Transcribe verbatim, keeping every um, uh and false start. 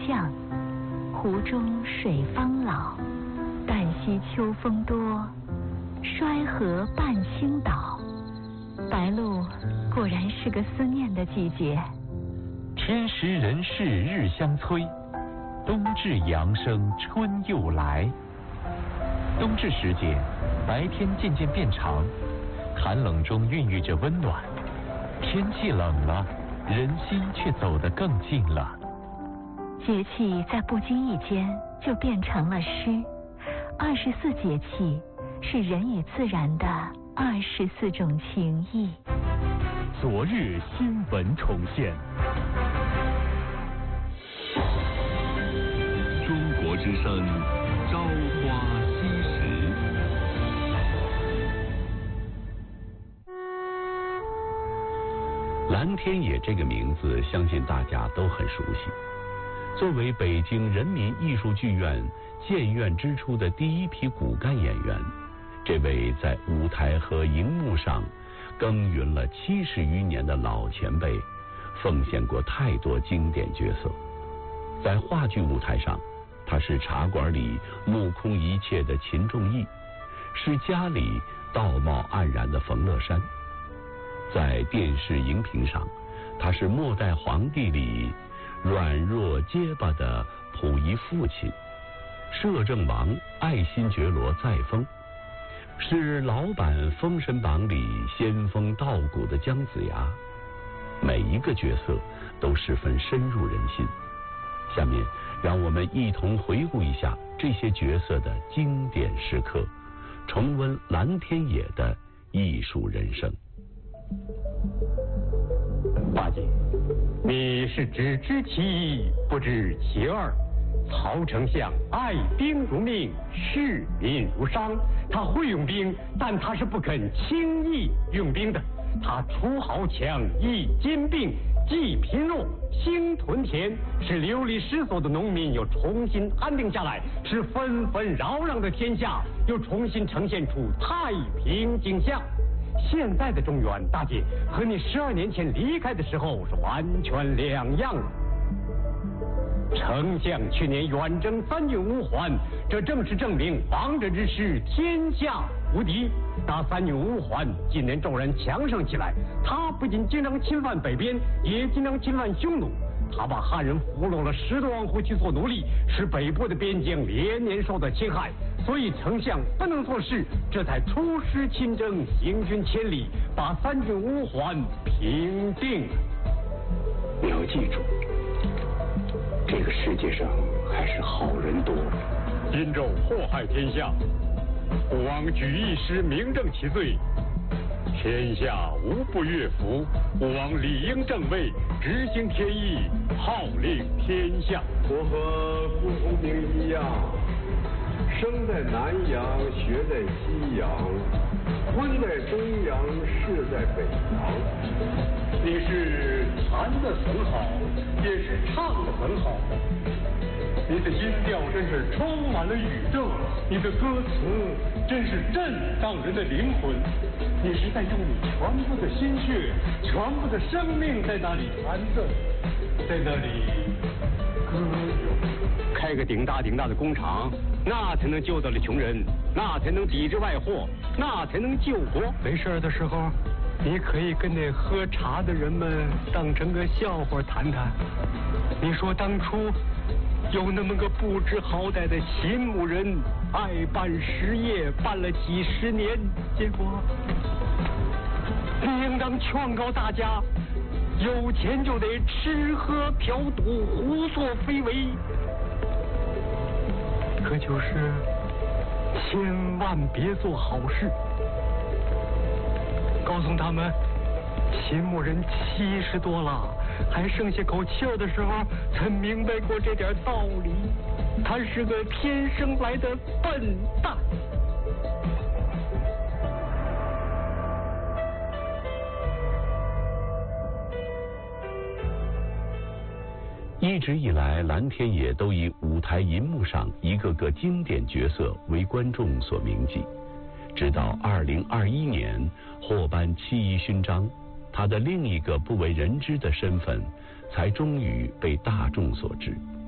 向，湖中水方老，旦夕秋风多，衰河半倾倒。白露果然是个思念的季节。 天时人事日相催，冬至阳生春又来。冬至时节，白天渐渐变长，寒冷中孕育着温暖。天气冷了，人心却走得更近了。 节气在不经意间就变成了诗。二十四节气是人与自然的二十四种情谊。 昨日新闻重现。 中国之声，朝花夕拾。蓝天野这个名字，相信大家都很熟悉。作为北京人民艺术剧院建院之初的第一批骨干演员，这位在舞台和荧幕上耕耘了七十余年的老前辈，奉献过太多经典角色。在话剧舞台上，他是茶馆里目空一切的秦仲义，是家里道貌岸然的冯乐山。在电视荧屏上，他是末代皇帝里软弱结巴的溥仪父亲，摄政王爱新觉罗载沣，是老版《封神榜》里仙风道骨的姜子牙。每一个角色都十分深入人心。下面让我们一同回顾一下这些角色的经典时刻，重温蓝天野的艺术人生。 八戒，你是只知其一，不知其二。曹丞相爱兵如命，视民如商。他会用兵，但他是不肯轻易用兵的。他除豪强，抑兼并，济贫弱，兴屯田，使流离失所的农民又重新安定下来，使纷纷扰攘的天下又重新呈现出太平景象。现在的中原，大姐和你十二年前离开的时候是完全两样了。丞相去年远征三郡五环，这正是证明王者之师天下无敌。那三郡五环今年骤然强盛起来，他不仅经常侵犯北边，也经常侵犯匈奴。他把汉人俘虏了十多万户去做奴隶，使北部的边境连年受到侵害。所以丞相不能做事，这才出师亲征，行军千里，把三郡五环平定。 你要记住，这个世界上还是好人多。 殷纣祸害天下，武王举一师明正其罪，天下无不悦服。武王理应正位，执行天意，号令天下。 我和顾鸿明一样，生在南阳，学在西阳，婚在东阳，事在北阳。 你是弹得很好，也是唱得很好。你的音调真是充满了宇宙，你的歌词真是震荡人的灵魂。你是在用你全部的心血、全部的生命在那里弹奏，在那里歌咏。 开个顶大顶大的工厂，那才能救得了穷人，那才能抵制外祸，那才能救国。没事的时候，你可以跟那喝茶的人们当成个笑话谈谈。你说当初有那么个不知好歹的秦牧人，爱办实业，办了几十年，结果你应当劝告大家，有钱就得吃喝嫖赌，胡作非为。可就是千万别做好事。告诉他们，秦牧人七十多了，还剩下口气儿的时候，才明白过这点道理。他是个天生来的笨蛋。 一直以来，蓝天野都以舞台银幕上一个个经典角色为观众所铭记。直到二零二一年获颁七一勋章，他的另一个不为人知的身份才终于被大众所知。